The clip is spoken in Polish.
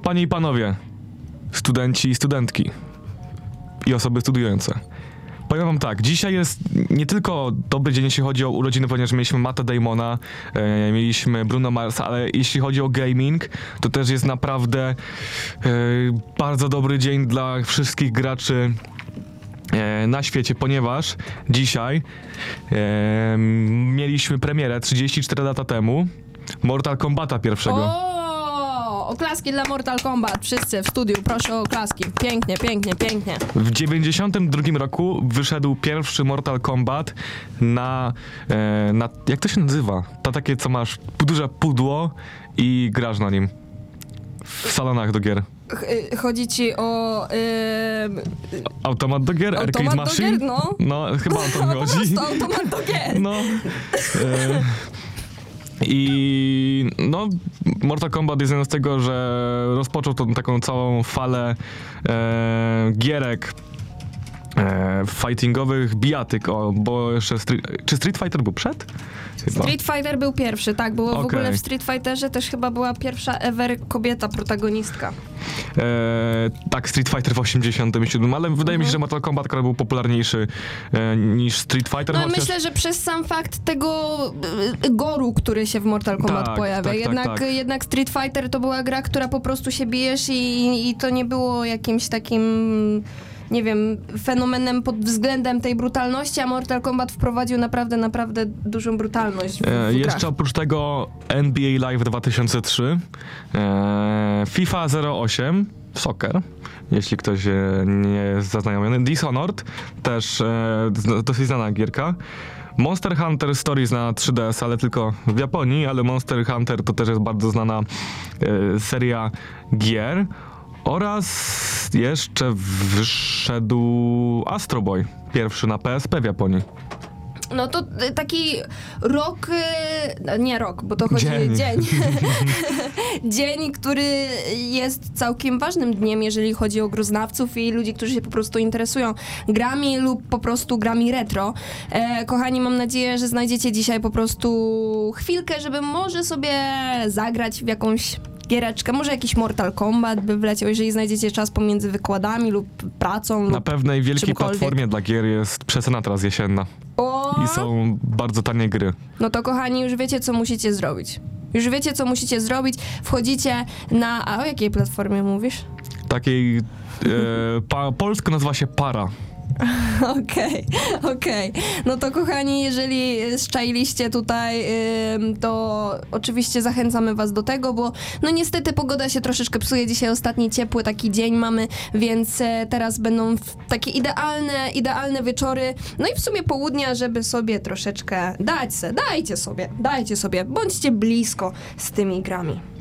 Panie i panowie, studenci i studentki i osoby studiujące. Powiem wam tak, dzisiaj jest nie tylko dobry dzień, jeśli chodzi o urodziny, ponieważ mieliśmy Matta Damona, mieliśmy Bruno Marsa, ale jeśli chodzi o gaming, to też jest naprawdę bardzo dobry dzień dla wszystkich graczy na świecie, ponieważ dzisiaj mieliśmy premierę 34 lata temu Mortal Kombata pierwszego. Oklaski dla Mortal Kombat. Wszyscy w studiu, proszę o oklaski. Pięknie, pięknie, pięknie. W 92 roku wyszedł pierwszy Mortal Kombat na jak to się nazywa? To takie, co masz duże pudło i grasz na nim. W salonach do gier. Chodzi ci o... Automat do gier? Arcade Machine? Gier, no. No, chyba o to No, chodzi. po prostu automat do gier. No. I no, Mortal Kombat jest jeden z tego, że rozpoczął tą taką całą falę gierek fightingowych, bijatyk, bo jeszcze czy Street Fighter był przed? Chyba. Street Fighter był pierwszy, tak, było w ogóle w Street Fighterze też chyba była pierwsza ever kobieta protagonistka. Tak, Street Fighter w 87, ale wydaje mi się, że Mortal Kombat akurat był popularniejszy niż Street Fighter. No myślę, że przez sam fakt tego goru, który się w Mortal Kombat pojawia. Jednak Street Fighter to była gra, która po prostu się bijesz i to nie było jakimś takim, nie wiem, fenomenem pod względem tej brutalności, a Mortal Kombat wprowadził naprawdę dużą brutalność w jeszcze oprócz tego NBA Live 2003, FIFA 08, Soccer, jeśli ktoś nie jest zaznajomiony, Dishonored, też dosyć znana gierka, Monster Hunter Stories na 3DS, ale tylko w Japonii, ale Monster Hunter to też jest bardzo znana seria gier. Oraz jeszcze wyszedł Astro Boy, pierwszy na PSP w Japonii. No to taki rok, nie rok, bo to chodzi dzień. Dzień, który jest całkiem ważnym dniem, jeżeli chodzi o groznawców i ludzi, którzy się po prostu interesują grami lub po prostu grami retro. Kochani, mam nadzieję, że znajdziecie dzisiaj po prostu chwilkę, żeby może sobie zagrać w jakąś giereczkę, może jakiś Mortal Kombat by wleciał, jeżeli znajdziecie czas pomiędzy wykładami lub pracą. Na pewnej wielkiej platformie dla gier jest przecena teraz jesienna. I są bardzo tanie gry. No to kochani, już wiecie, co musicie zrobić. Wchodzicie na... A o jakiej platformie mówisz? Takiej... polsko nazywa się Para. Okej. No to kochani, jeżeli zczailiście tutaj, to oczywiście zachęcamy was do tego, bo no niestety pogoda się troszeczkę psuje. Dzisiaj ostatni ciepły taki dzień mamy, więc teraz będą takie idealne wieczory, no i w sumie południa, żeby sobie troszeczkę dajcie sobie, bądźcie blisko z tymi grami.